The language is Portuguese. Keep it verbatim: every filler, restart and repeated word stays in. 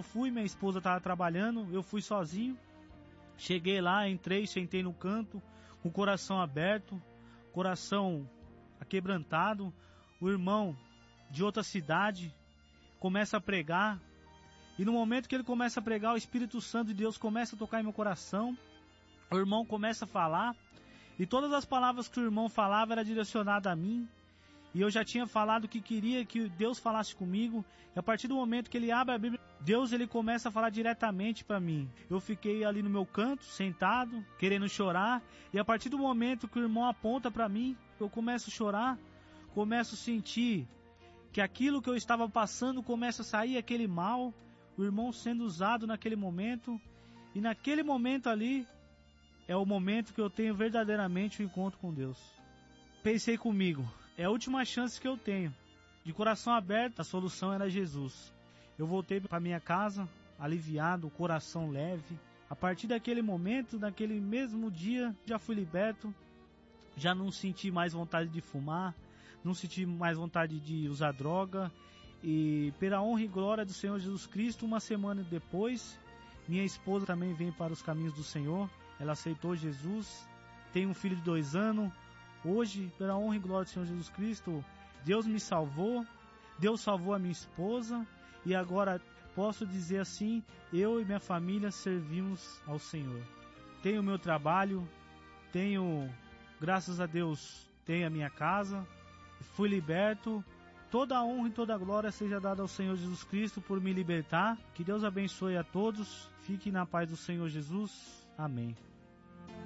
eu fui, minha esposa estava trabalhando, eu fui sozinho. Cheguei lá, entrei, sentei no canto, com o coração aberto, coração aquebrantado. O irmão de outra cidade começa a pregar. E no momento que ele começa a pregar, o Espírito Santo de Deus começa a tocar em meu coração. O irmão começa a falar. E todas as palavras que o irmão falava eram direcionadas a mim. E eu já tinha falado que queria que Deus falasse comigo. E a partir do momento que ele abre a Bíblia, Deus ele começa a falar diretamente para mim. Eu fiquei ali no meu canto, sentado, querendo chorar. E a partir do momento que o irmão aponta para mim, eu começo a chorar. Começo a sentir que aquilo que eu estava passando começa a sair, aquele mal. O irmão sendo usado naquele momento. E naquele momento ali, é o momento que eu tenho verdadeiramente o um encontro com Deus. Pensei comigo, é a última chance que eu tenho. De coração aberto, a solução era Jesus. Eu voltei para minha casa, aliviado, coração leve. A partir daquele momento, naquele mesmo dia, já fui liberto. Já não senti mais vontade de fumar, não senti mais vontade de usar droga. E pela honra e glória do Senhor Jesus Cristo, uma semana depois, minha esposa também veio para os caminhos do Senhor. Ela aceitou Jesus, tem um filho de dois anos. Hoje, pela honra e glória do Senhor Jesus Cristo, Deus me salvou, Deus salvou a minha esposa, e agora posso dizer assim, eu e minha família servimos ao Senhor. Tenho o meu trabalho, tenho, graças a Deus, tenho a minha casa, fui liberto. Toda a honra e toda a glória seja dada ao Senhor Jesus Cristo por me libertar. Que Deus abençoe a todos, fiquem na paz do Senhor Jesus. Amém.